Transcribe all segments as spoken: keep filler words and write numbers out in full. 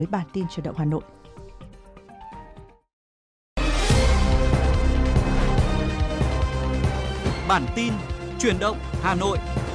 với bản tin chuyển động Hà Nội. Bản tin chuyển động Hà Nội.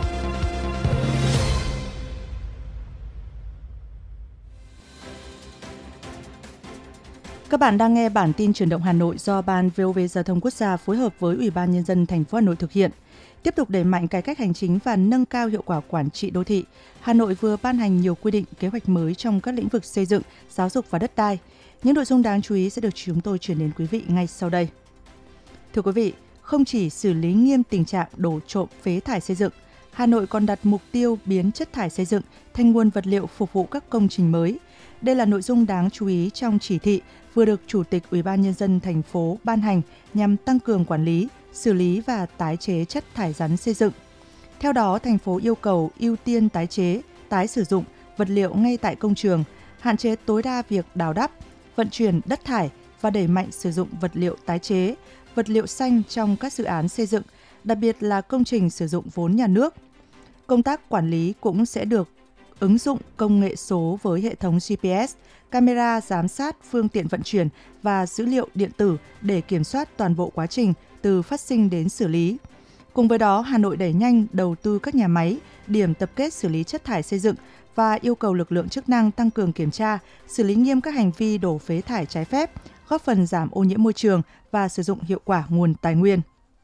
Các bạn đang nghe bản tin chuyển động Hà Nội do Ban vê o vê Giao thông Quốc gia phối hợp với Ủy ban Nhân dân thành phố Hà Nội thực hiện. Tiếp tục đẩy mạnh cải cách hành chính và nâng cao hiệu quả quản trị đô thị, Hà Nội vừa ban hành nhiều quy định, kế hoạch mới trong các lĩnh vực xây dựng, giáo dục và đất đai. Những nội dung đáng chú ý sẽ được chúng tôi chuyển đến quý vị ngay sau đây. Thưa quý vị, không chỉ xử lý nghiêm tình trạng đổ trộm phế thải xây dựng, Hà Nội còn đặt mục tiêu biến chất thải xây dựng thành nguồn vật liệu phục vụ các công trình mới. Đây là nội dung đáng chú ý trong chỉ thị vừa được Chủ tịch Ủy ban Nhân dân thành phố ban hành nhằm tăng cường quản lý, xử lý và tái chế chất thải rắn xây dựng. Theo đó, thành phố yêu cầu ưu tiên tái chế, tái sử dụng vật liệu ngay tại công trường, hạn chế tối đa việc đào đắp, vận chuyển đất thải và đẩy mạnh sử dụng vật liệu tái chế, vật liệu xanh trong các dự án xây dựng, đặc biệt là công trình sử dụng vốn nhà nước. Công tác quản lý cũng sẽ được ứng dụng công nghệ số với hệ thống giê pê ét, camera giám sát phương tiện vận chuyển và dữ liệu điện tử để kiểm soát toàn bộ quá trình từ phát sinh đến xử lý. Cùng với đó, Hà Nội đẩy nhanh đầu tư các nhà máy, điểm tập kết xử lý chất thải xây dựng và yêu cầu lực lượng chức năng tăng cường kiểm tra, xử lý nghiêm các hành vi đổ phế thải trái phép, góp phần giảm ô nhiễm môi trường và sử dụng hiệu quả nguồn tài nguyên.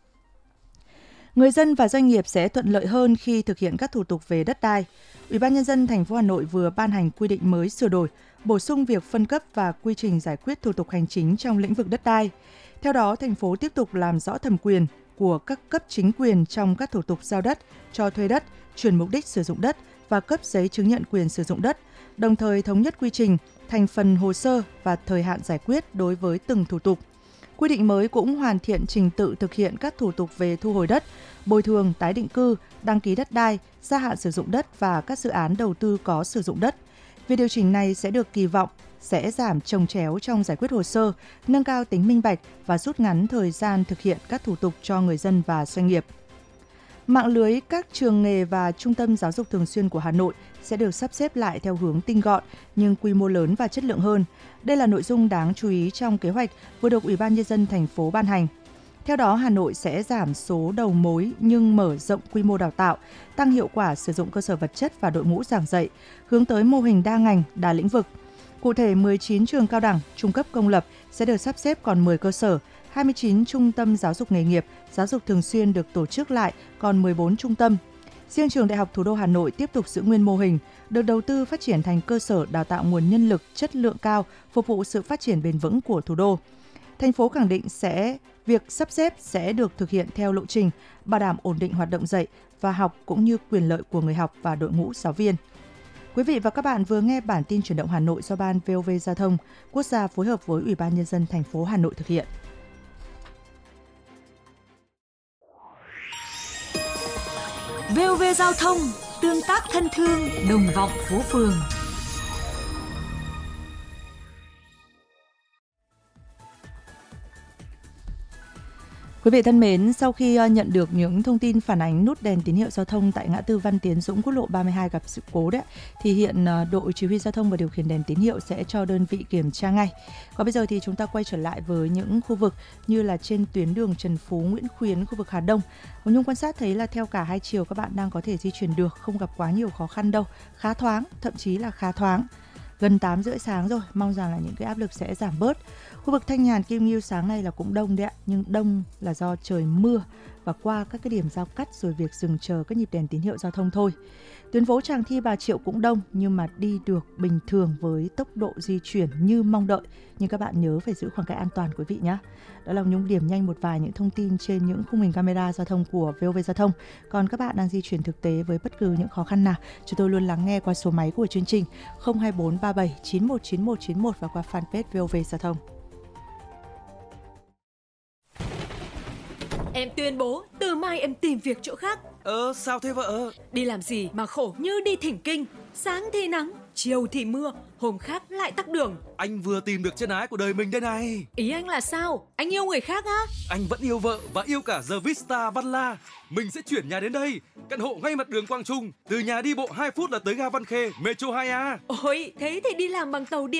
Người dân và doanh nghiệp sẽ thuận lợi hơn khi thực hiện các thủ tục về đất đai. Ủy ban Nhân dân thành phố Hà Nội vừa ban hành quy định mới sửa đổi, bổ sung việc phân cấp và quy trình giải quyết thủ tục hành chính trong lĩnh vực đất đai. Theo đó, thành phố tiếp tục làm rõ thẩm quyền của các cấp chính quyền trong các thủ tục giao đất, cho thuê đất, chuyển mục đích sử dụng đất và cấp giấy chứng nhận quyền sử dụng đất, đồng thời thống nhất quy trình, thành phần hồ sơ và thời hạn giải quyết đối với từng thủ tục. Quy định mới cũng hoàn thiện trình tự thực hiện các thủ tục về thu hồi đất, bồi thường, tái định cư, đăng ký đất đai, gia hạn sử dụng đất và các dự án đầu tư có sử dụng đất. Việc điều chỉnh này sẽ được kỳ vọng sẽ giảm chồng chéo trong giải quyết hồ sơ, nâng cao tính minh bạch và rút ngắn thời gian thực hiện các thủ tục cho người dân và doanh nghiệp. Mạng lưới các trường nghề và trung tâm giáo dục thường xuyên của Hà Nội sẽ được sắp xếp lại theo hướng tinh gọn nhưng quy mô lớn và chất lượng hơn. Đây là nội dung đáng chú ý trong kế hoạch vừa được Ủy ban Nhân dân thành phố ban hành. Theo đó, Hà Nội sẽ giảm số đầu mối nhưng mở rộng quy mô đào tạo, tăng hiệu quả sử dụng cơ sở vật chất và đội ngũ giảng dạy, hướng tới mô hình đa ngành, đa lĩnh vực. Cụ thể, mười chín trường cao đẳng, trung cấp công lập sẽ được sắp xếp còn mười cơ sở, hai mươi chín trung tâm giáo dục nghề nghiệp, giáo dục thường xuyên được tổ chức lại còn mười bốn trung tâm. Riêng trường Đại học Thủ đô Hà Nội tiếp tục giữ nguyên mô hình, được đầu tư phát triển thành cơ sở đào tạo nguồn nhân lực chất lượng cao, phục vụ sự phát triển bền vững của thủ đô. Thành phố khẳng định sẽ việc sắp xếp sẽ được thực hiện theo lộ trình, bảo đảm ổn định hoạt động dạy và học cũng như quyền lợi của người học và đội ngũ giáo viên. Quý vị và các bạn vừa nghe bản tin chuyển động Hà Nội do Ban vê o vê Giao thông Quốc gia phối hợp với Ủy ban Nhân dân thành phố Hà Nội thực hiện. vê o vê Giao thông, tương tác thân thương, đồng vọng phố phường. Quý vị thân mến, sau khi nhận được những thông tin phản ánh nút đèn tín hiệu giao thông tại ngã tư Văn Tiến Dũng, quốc lộ ba mươi hai gặp sự cố đấy, thì hiện đội chỉ huy giao thông và điều khiển đèn tín hiệu sẽ cho đơn vị kiểm tra ngay. Còn bây giờ thì chúng ta quay trở lại với những khu vực như là trên tuyến đường Trần Phú, Nguyễn Khuyến, khu vực Hà Đông. Hồng Nhung quan sát thấy là theo cả hai chiều các bạn đang có thể di chuyển được, không gặp quá nhiều khó khăn đâu, khá thoáng, thậm chí là khá thoáng. Gần tám rưỡi sáng rồi, mong rằng là những cái áp lực sẽ giảm bớt. Khu vực Thanh Nhàn, Kim Ngưu sáng nay là cũng đông đấy ạ, nhưng đông là do trời mưa và qua các cái điểm giao cắt rồi việc dừng chờ các nhịp đèn tín hiệu giao thông thôi. Tuyến phố Tràng Thi, Bà Triệu cũng đông nhưng mà đi được bình thường với tốc độ di chuyển như mong đợi. Nhưng các bạn nhớ phải giữ khoảng cách an toàn quý vị nhé. Đó là những điểm nhanh một vài những thông tin trên những khung hình camera giao thông của vê o vê Giao thông. Còn các bạn đang di chuyển thực tế với bất cứ những khó khăn nào, chúng tôi luôn lắng nghe qua số máy của chương trình không hai bốn ba bảy chín một chín một chín một và qua fanpage vê o vê Giao thông. Em tuyên bố từ mai em tìm việc chỗ khác. Ờ sao thế vợ? Đi làm gì mà khổ như đi thỉnh kinh. Sáng thì nắng, chiều thì mưa, hôm khác lại tắc đường. Anh vừa tìm được chân ái của đời mình đây này. Ý anh là sao? Anh yêu người khác á? Anh vẫn yêu vợ và yêu cả The Vista Văn La. Mình sẽ chuyển nhà đến đây. Căn hộ ngay mặt đường Quang Trung. Từ nhà đi bộ hai phút là tới ga Văn Khê, Metro hai A. Ôi, thế thì đi làm bằng tàu điện